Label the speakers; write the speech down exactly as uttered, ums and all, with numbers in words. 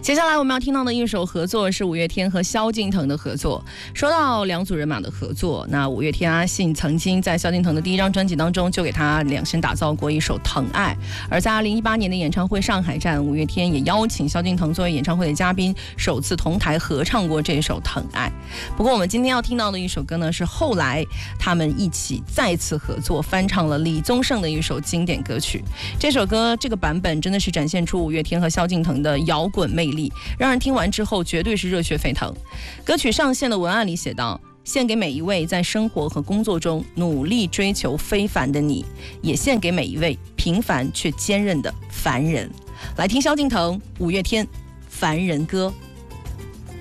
Speaker 1: 接下来我们要听到的一首合作是五月天和萧敬腾的合作。说到两组人马的合作，那五月天阿信曾经在萧敬腾的第一张专辑当中就给他量身打造过一首《疼爱》，而在二零一八年的演唱会上海站，五月天也邀请萧敬腾作为演唱会的嘉宾，首次同台合唱过这首《疼爱》。不过我们今天要听到的一首歌呢，是后来他们一起再次合作翻唱了李宗盛的一首经典歌曲。这首歌这个版本真的是展现出五月天和萧敬腾的摇滚魅力，让人听完之后绝对是热血沸腾。歌曲上线的文案里写道：献给每一位在生活和工作中努力追求非凡的你，也献给每一位平凡却坚韧的凡人。来听萧敬腾、五月天《凡人歌》。